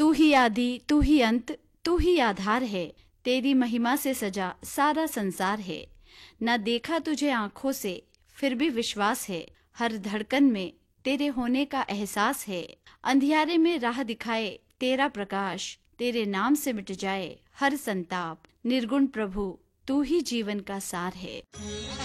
तू ही आदि, तू ही अंत, तू ही आधार है। तेरी महिमा से सजा सारा संसार है। न देखा तुझे आंखों से फिर भी विश्वास है। हर धड़कन में तेरे होने का एहसास है। अंधियारे में राह दिखाए तेरा प्रकाश, तेरे नाम से मिट जाए हर संताप। निर्गुण प्रभु तू ही जीवन का सार है।